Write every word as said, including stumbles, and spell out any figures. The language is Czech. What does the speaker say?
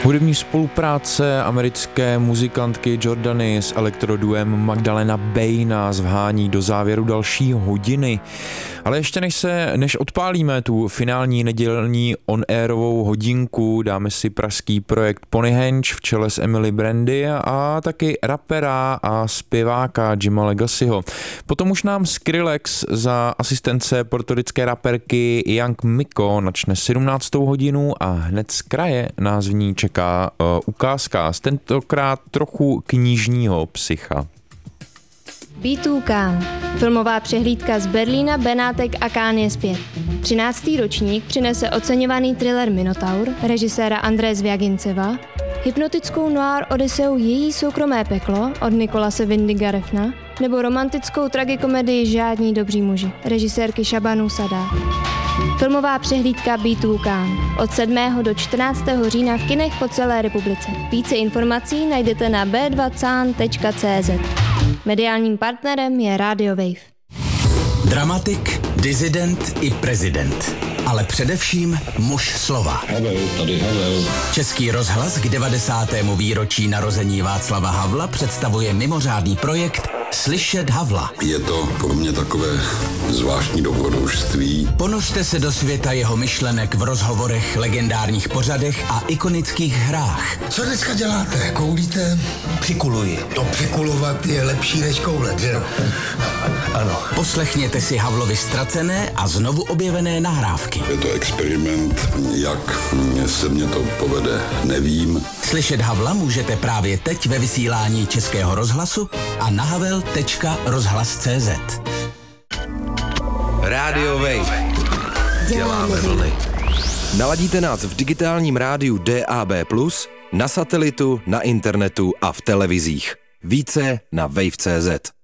Hudební spolupráce americké muzikantky Jordany s elektroduem Magdalena Bay nás vhání do závěru další hodiny. Ale ještě než se, než odpálíme tu finální nedělní on-airovou hodinku, dáme si pražský projekt Pony Hench v čele s Emily Brandy a taky rapera a zpěváka Jima Legacyho. Potom už nám Skrillex za asistence portorické raperky Young Miko načne sedmnáctou hodinu a hned z kraje nás v ní čeká uh, ukázka z tentokrát trochu knižního psycha. bé dva Cannes. Filmová přehlídka z Berlína, Benátek a Cannes je zpět. třináctý ročník přinese oceňovaný thriller Minotaur režiséra Andreje Zviaginceva, hypnotickou noir odiseu Její soukromé peklo od Nicolase Windiga Refna nebo romantickou tragikomedii Žádní dobří muži režisérky Shabanu Sada. Filmová přehlídka bé dva Cannes od sedmého do čtrnáctého října v kinech po celé republice. Více informací najdete na b dva can tečka cé zet. Mediálním partnerem je Radio Wave. Dramatik, disident i prezident. Ale především muž slova. Havel, tady Havel. Český rozhlas k devadesátému výročí narození Václava Havla představuje mimořádný projekt Slyšet Havla. Je to pro mě takové zvláštní dobrodružství. Ponořte se do světa jeho myšlenek v rozhovorech, legendárních pořadech a ikonických hrách. Co dneska děláte? Koulíte? Přikuluji. To přikulovat je lepší než koulet, že jo? Ano. Poslechněte si Havlovi ztracené a znovu objevené nahrávky. Je to experiment, jak se mě to povede, nevím. Slyšet Havla můžete právě teď ve vysílání Českého rozhlasu a na havel tečka rozhlas tečka cé zet. Radio Wave. Děláme vlny. Naladíte nás v digitálním rádiu D A B plus, na satelitu, na internetu a v televizích. Více na wave tečka cé zet.